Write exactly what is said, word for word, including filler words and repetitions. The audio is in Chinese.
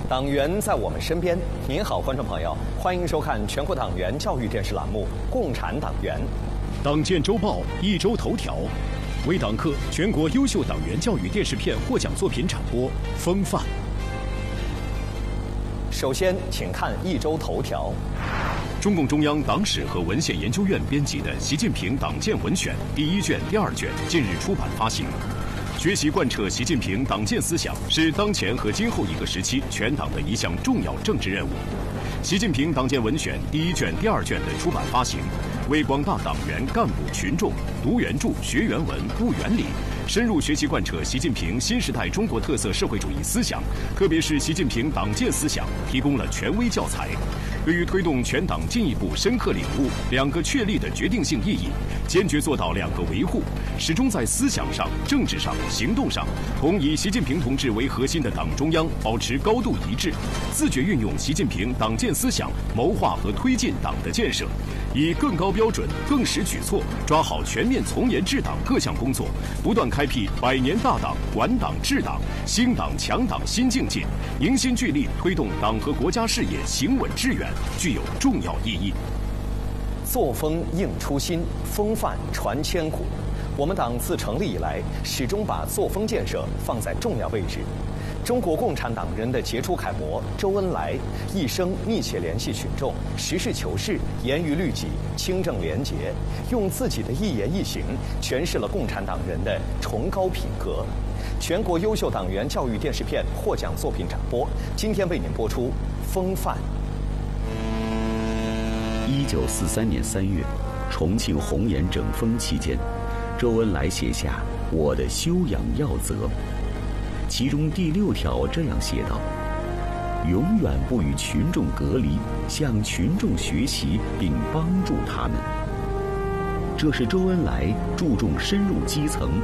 党员在我们身边。您好，观众朋友，欢迎收看全国党员教育电视栏目《共产党员》。 党建周报一周头条，为党课全国优秀党员教育电视片获奖作品展播风范。 首先，请看一周头条。 中共中央党史和文献研究院编辑的《习近平党建文选》第一卷、第二卷近日出版发行。学习贯彻习近平党建思想是当前和今后一个时期全党的一项重要政治任务。习近平党建文选第一卷、第二卷的出版发行，为广大党员干部群众读原著、学原文、悟原理，深入学习贯彻习近平新时代中国特色社会主义思想，特别是习近平党建思想，提供了权威教材。对于推动全党进一步深刻领悟两个确立的决定性意义，坚决做到两个维护，始终在思想上、政治上、行动上同以习近平同志为核心的党中央保持高度一致，自觉运用习近平党建思想谋划和推进党的建设，以更高标准、更实举措抓好全面从严治党各项工作，不断开辟百年大党、管党治党、兴党强党新境界，凝心聚力推动党和国家事业行稳致远，具有重要意义。 作风应初心，风范传千古。我们党自成立以来，始终把作风建设放在重要位置。中国共产党人的杰出楷模周恩来，一生密切联系群众，实事求是，严于律己，清正廉洁，用自己的一言一行诠释了共产党人的崇高品格。全国优秀党员教育电视片获奖作品展播，今天为您播出《风范》。 一九四三年三月，重庆红岩整风期间，周恩来写下《我的修养要则》，其中第六条这样写道：永远不与群众隔离，向群众学习并帮助他们。这是周恩来注重深入基层、